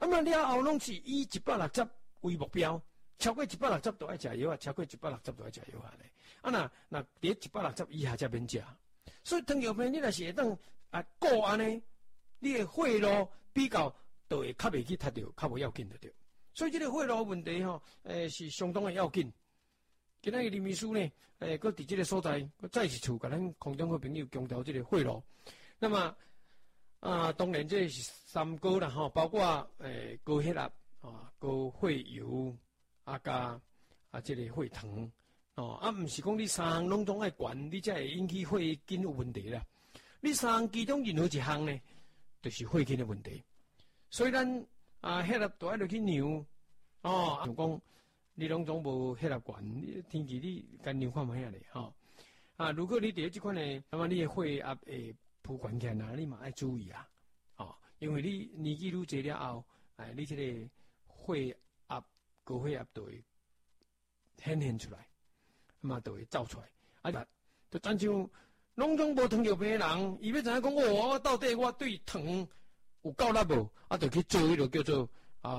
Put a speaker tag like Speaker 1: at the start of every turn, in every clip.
Speaker 1: 么了后拢是以160为目标，超过160都爱食药啊，超过160都爱食药啊咧。那伫160以下才免食。所以糖尿病你若是会当顾安尼，你的血路比较就会较袂去踢着，较无要紧的对。所以这个血路问题是相当的要紧。今仔日林医师呢，搁伫这个所在，搁再一次甲咱空中好朋友强调这个血路。那么当然这是三高啦吼，包括高血压高血油加这个血糖毋是讲你三项拢总爱管，你才会引起血筋有问题啦。你三项其中任何一项呢，就是血筋的问题。所以咱血压都爱落去量就讲你拢总无血压管，你天气你干量看卖啊咧如果你伫即款的，那么你的血压会浮悬起来，你嘛爱注意因为你年纪愈济了后，你这个血压高血压就会显现出来，那么就会走出来就亲像拢总无糖尿病的人，伊要知影讲我到底我对糖有够力无就去做迄个叫做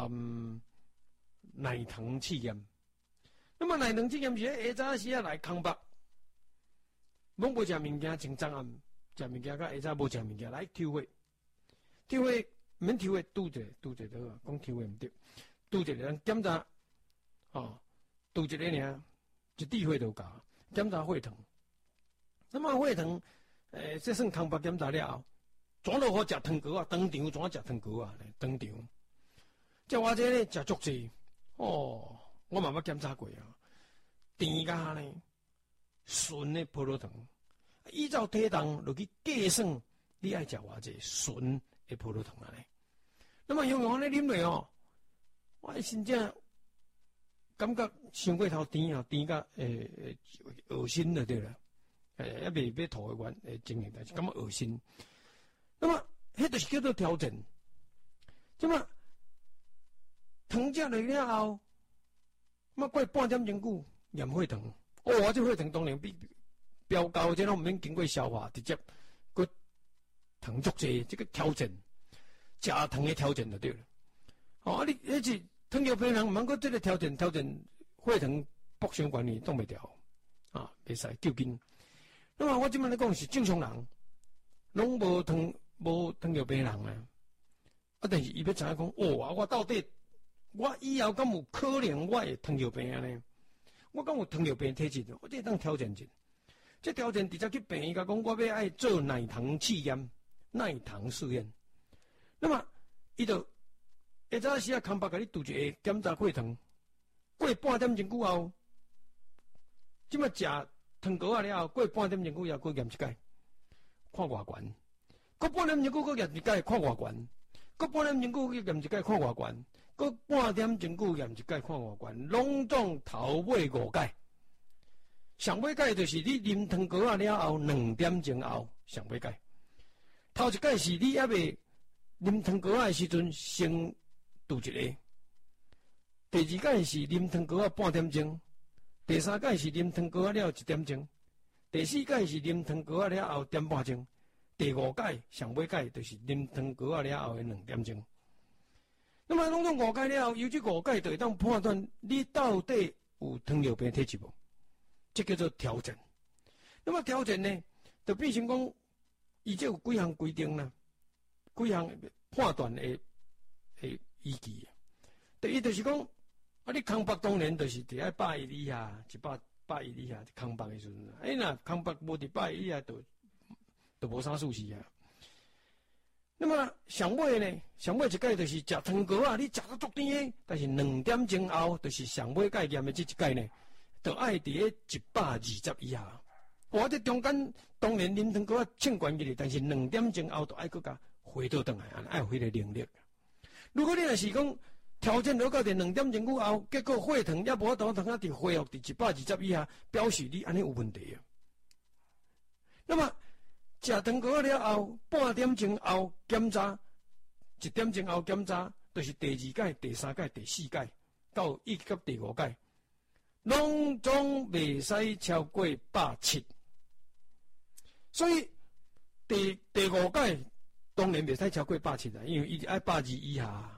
Speaker 1: 奶糖试验。那么奶糖试验是下早时来空腹，拢无食物件，前昨暗食物件，甲下早无食物件来抽血。抽血免抽血，拄者就好啊。讲抽血毋对，拄者人检查拄一个尔，一滴血就够。检查血糖，那么血糖这算空腹检查了后，转落好食糖果当场怎食糖果当场。即我这咧食足济我嘛捌检查过甜甲呢纯的葡萄糖，依照体重落去计算，你爱食偌济纯的葡萄糖那么用安尼啉落我真正感觉伤过头甜甜甲恶心了对啦，也未要吐的情形，但是感觉恶心。那么迄就是叫做调整。即么糖食落了后，过半点钟久验血糖，我这血糖当然比标高，这拢毋免经过消化，直接个糖足济，这个调整食糖的调整就对了。你迄是糖尿病人，毋通过这个调整血糖搏相管理挡袂掉袂使救紧。那么我即摆咧讲是正常人，拢无糖尿病人但是伊要知影讲我到底我以后敢有可能我会糖尿病呢？我敢有糖尿病体质？我这当调整一下。这调整直接去病院甲讲，我要爱做奶糖试验，奶糖试验。那么伊就下早时空腹甲你拄一个检查血糖，过半点钟久后，即摆食糖果了后，过半点钟久又过验一届，看偌悬；过半点钟久过验一届，看偌悬；过半点钟久验一届，看偌悬；过半点钟久验一届，看偌悬。拢总头尾5届。上尾届就是你啉糖果了后2点钟后上尾届。头一届是你还未啉糖果的时阵先拄一个，第二届是啉糖果半点钟，第三届是啉糖果了1点钟，第四届是啉糖果了后1点半钟，第5届上尾届就是啉糖果了后的2点钟。那么拢总5届了后，由这5届就会当判断你到底有糖尿病体质无？这叫做调整。那么调整呢，就变成讲，伊这有几项规定啦，几项判断的依据。第一就是讲，你空腹当然就是伫爱110以下，110以下空腹的时阵。若空腹无伫110以下，就无啥事事啊。那么上尾呢？上尾一届就是食糖果你食到足甜的，但是2点钟后，就是上尾届验的这一届呢，就爱伫咧120以下。我这中间当然啉糖果称悬起来，但是2点钟后就爱搁甲回倒转来，爱有迄个能力。如果你若是讲调整到2点钟后，结果血糖也无法度通伫恢复伫120以下，表示你安尼有问题那么食糖果了后，半点钟后检查，1点钟后检查，就是第2届、第3届、第4届到以及第5届，拢总袂使超过170。所以第5届当然袂使超过170因为伊爱120以下。